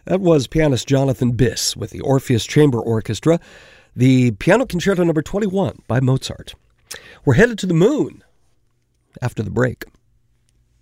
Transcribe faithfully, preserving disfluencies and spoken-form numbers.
That was pianist Jonathan Biss with the Orpheus Chamber Orchestra, the Piano Concerto number twenty-one by Mozart. We're headed to the moon after the break.